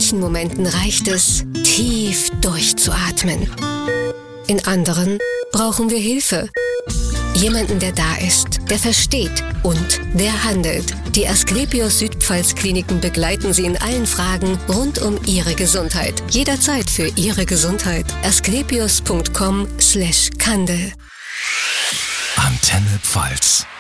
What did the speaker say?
manchen Momenten reicht es, tief durchzuatmen. In anderen brauchen wir Hilfe. Jemanden, der da ist, der versteht und der handelt. Die Asklepios Südpfalz Kliniken begleiten Sie in allen Fragen rund um Ihre Gesundheit. Jederzeit für Ihre Gesundheit. asklepios.com/Kandel. Antenne Pfalz.